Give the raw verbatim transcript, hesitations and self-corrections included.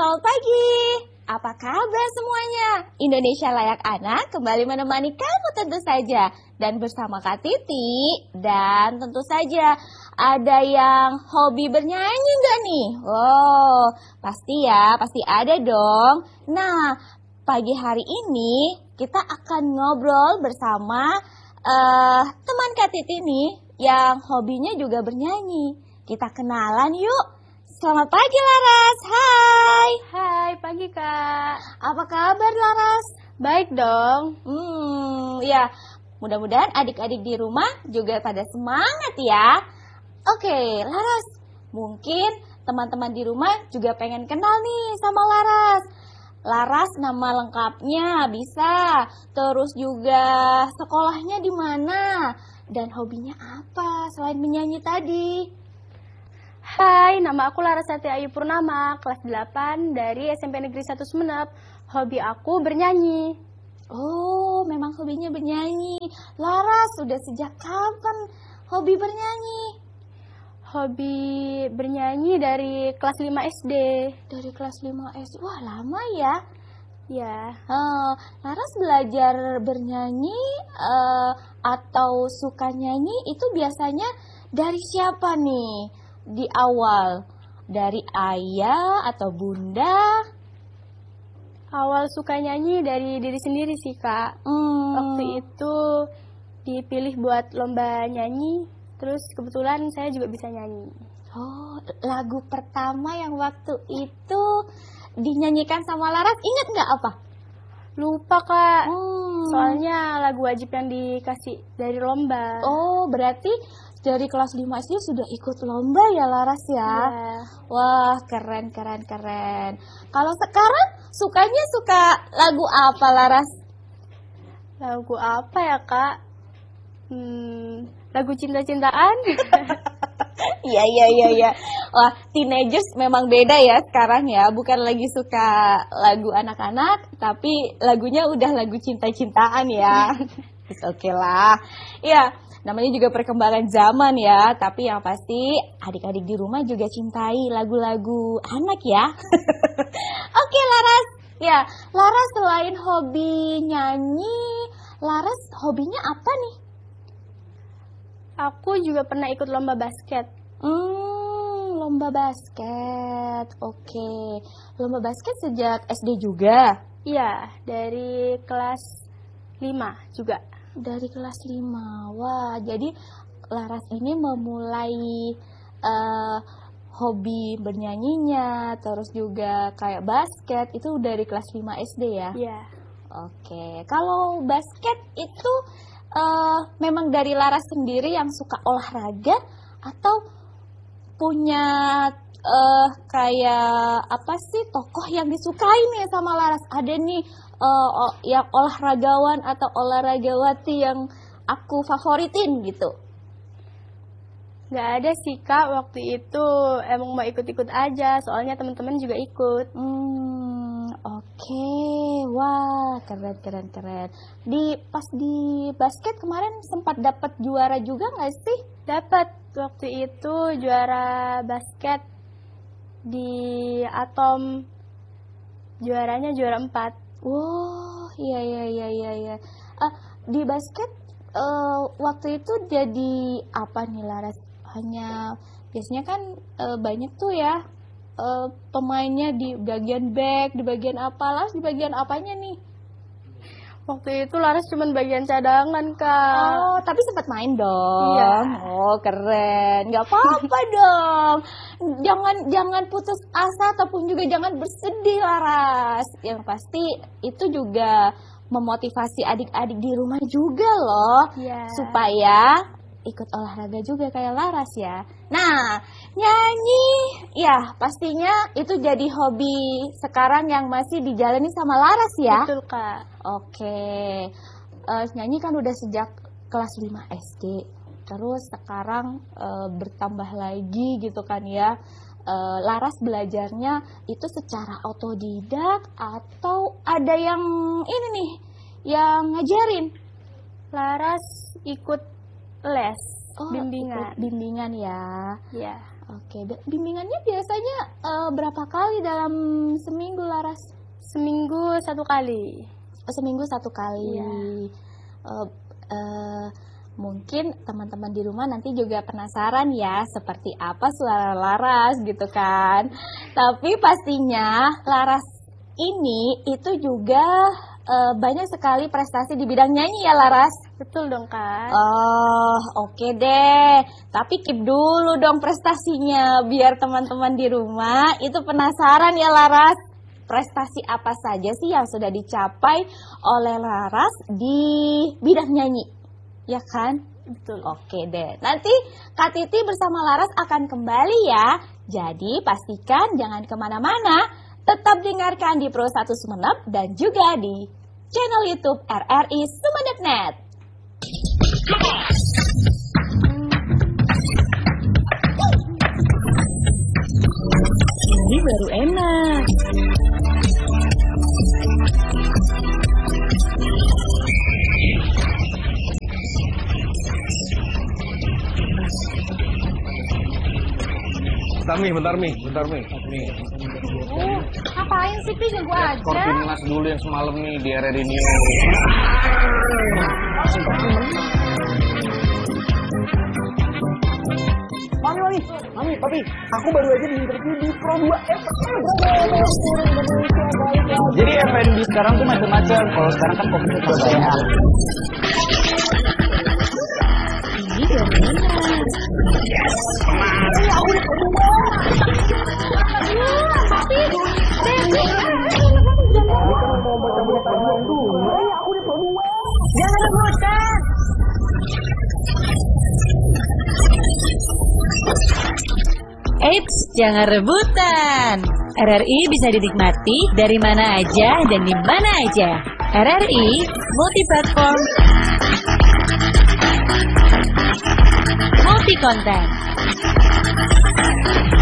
Selamat pagi, apa kabar semuanya? Indonesia Layak Anak kembali menemani kamu tentu saja. Dan bersama Kak Titi, dan tentu saja ada yang hobi bernyanyi nggak nih? Oh, pasti ya, pasti ada dong. Nah, pagi hari ini kita akan ngobrol bersama uh, teman Kak Titi nih yang hobinya juga bernyanyi. Kita kenalan yuk. Selamat pagi Laras, hai. Hai, pagi Kak. Apa kabar Laras? Baik dong. Hmm, ya mudah-mudahan adik-adik di rumah juga pada semangat ya. Oke Laras, mungkin teman-teman di rumah juga pengen kenal nih sama Laras. Laras nama lengkapnya bisa, terus juga sekolahnya di mana, dan hobinya apa selain menyanyi tadi? Hai, nama aku Larasati Ayu Purnama, kelas delapan dari S M P Negeri satu Sumenep. Hobi aku bernyanyi. Oh, memang hobinya bernyanyi. Laras, sudah sejak kapan hobi bernyanyi? Hobi bernyanyi dari kelas lima S D. Dari kelas lima S D, wah lama ya? Ya. Uh, Laras belajar bernyanyi uh, atau suka nyanyi itu biasanya dari siapa nih? Di awal, dari ayah atau bunda? Awal suka nyanyi dari diri sendiri sih Kak. Hmm. Waktu itu dipilih buat lomba nyanyi, terus kebetulan saya juga bisa nyanyi. Oh, lagu pertama yang waktu itu dinyanyikan sama Laras, ingat nggak apa? Lupa Kak, Hmm. soalnya lagu wajib yang dikasih dari lomba. Oh, berarti dari kelas lima S D sudah ikut lomba ya Laras ya? Ya. Wah, keren, keren, keren. Kalau sekarang sukanya suka lagu apa Laras? Lagu apa ya Kak? Hmm, lagu cinta-cintaan. Iya, iya, iya, iya. Wah, teenagers memang beda ya sekarang ya. Bukan lagi suka lagu anak-anak, tapi lagunya udah lagu cinta-cintaan ya. Oke lah. Ya, namanya juga perkembangan zaman ya. Tapi yang pasti adik-adik di rumah juga cintai lagu-lagu anak ya. Oke Laras. Ya, Laras selain hobi nyanyi, Laras hobinya apa nih? Aku juga pernah ikut lomba basket. Hmm, lomba basket. Oke. Lomba basket sejak S D juga? Iya, dari kelas lima juga. Dari kelas lima. Wah, jadi Laras ini memulai uh, hobi bernyanyinya, terus juga kayak basket itu dari kelas lima S D ya? Iya. Oke. Kalau basket itu Uh, memang dari Laras sendiri yang suka olahraga atau punya uh, kayak apa sih tokoh yang disukai nih sama Laras? Ada nih uh, yang olahragawan atau olahragawati yang aku favoritin gitu? Gak ada sih Kak, waktu itu emang mau ikut-ikut aja, soalnya teman-teman juga ikut. Hmm, oke, okay. Wah keren keren keren. Di pas di basket kemarin sempat dapat juara juga nggak sih? Dapat, waktu itu juara basket di Atom, juaranya juara empat. Wow, iya iya iya iya. iya. Uh, di basket uh, waktu itu jadi apa nih Laras? Hanya biasanya kan uh, banyak tuh ya uh, pemainnya di bagian back, di bagian apa, Laras di bagian apanya nih? Waktu itu Laras cuma bagian cadangan Kak. Oh, tapi sempat main dong. Iya. Oh, keren. Gak apa-apa dong. Jangan jangan putus asa ataupun juga jangan bersedih Laras. Yang pasti itu juga memotivasi adik-adik di rumah juga loh. Iya. Supaya ikut olahraga juga kayak Laras ya. Nah, nyanyi ya pastinya itu jadi hobi sekarang yang masih dijalani sama Laras ya. Betul Kak. Oke, uh, nyanyi kan udah sejak kelas lima S D. Terus sekarang uh, bertambah lagi gitu kan ya. Uh, Laras belajarnya itu secara otodidak atau ada yang ini nih yang ngajarin? Laras ikut les, Oh, bimbingan. ikut bimbingan ya. Iya. Oke, bimbingannya biasanya uh, uh, berapa kali dalam seminggu, Laras? Seminggu satu kali. Oh, seminggu satu kali. Iya. Uh, uh, mungkin teman-teman di rumah nanti juga penasaran ya seperti apa suara Laras gitu kan. Tapi pastinya Laras ini itu juga uh, banyak sekali prestasi di bidang nyanyi ya, Laras? Betul dong, Kak. Oh, oke okay deh. Tapi keep dulu dong prestasinya biar teman-teman di rumah itu penasaran ya, Laras. Prestasi apa saja sih yang sudah dicapai oleh Laras di bidang nyanyi? Ya kan? Betul. Oke deh. Nanti Kak Titi bersama Laras akan kembali ya. Jadi pastikan jangan kemana-mana. Tetap dengarkan di Pro satu Sumeneb dan juga di channel YouTube R R I Sumeneb dot net. Ini baru enak. Bentar Mi, bentar Mi, bentar Mi. Mi. Uh, ngapain sih, Pi? Gua aja. Skor timnas dulu yang semalam nih di R R I New. Mami, mami, mami, papi, aku baru aja diinterview di Pro dua F. Jadi F and B sekarang tuh macam-macam. Kalau sekarang kan fokusnya ke saya. Ini benar. Aku udah kedua. Tapi, Devi, Kan mau baca-baca dulu. Aku udah kedua. Jangan rebutan. Eits, jangan rebutan. R R I bisa dinikmati dari mana aja dan di mana aja. R R I multi-platform, multi-konten.